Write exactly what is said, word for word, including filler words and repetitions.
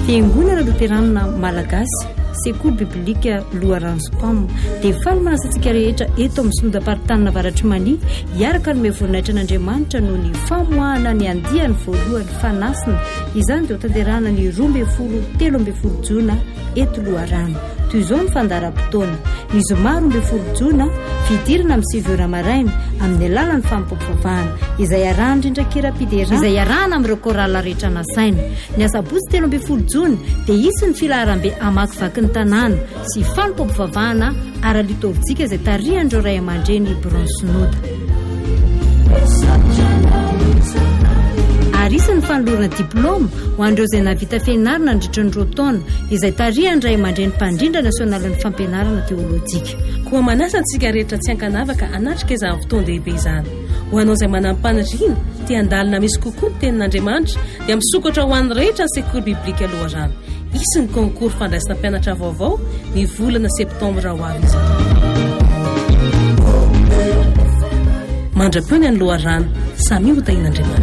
fiangonana luteranina malagasy sekoly biblika loharano spam dia faly manasantsika rehetra eto amin'ny sonodam-paritany Navaratry Mania hiaraka ny voninahitra n'Andriamanitra noho ny famoahana ny andiany voalohany fanasina izany dia tanterahana ny roa ambin'ny folo telo ambin'ny folo jona eto Loharano. Toy izao ny fandaharam-potoana ny zoma roa ambin'ny folo jona fidirana amin'ny sivy ora maraina amin'ny alalan'ny fampivavahana izay arahana indrindra-kira-piderana izay arahana amin'ireo korala rehetra nasaina. Ny asabotsy telo ambin'ny folo jona dia isy ny filaharam-be amakivaky ny tanàna sy fanompoam-pivavahana ara-litorjika izay tarihan'ireo ray aman-dreny Bronsinoda. Ary isy ny fanolorana diplôma ho an'ireo izay navita fianarana nandritra ny roa taona izay tarihan'ny ray aman-dreny mpandrindra nasionalin'ny fampianarana teolojika. Koa manasa antsika rehetra tsy hankanavaka anatrika izany fotoan-dehibe izany. Ho anao izay manam-paniriana tia andalina misy kokoa ny tenin'Andriamanitra dia misokatra ho an'ny rehetra ny sekoly biblika Loharano. Isy ny konkory fandraisana mpianatra vaovao ny volana septambra ho avy izany. Mandra-peony any Loharano, samy ho tahin'Andriamanitra.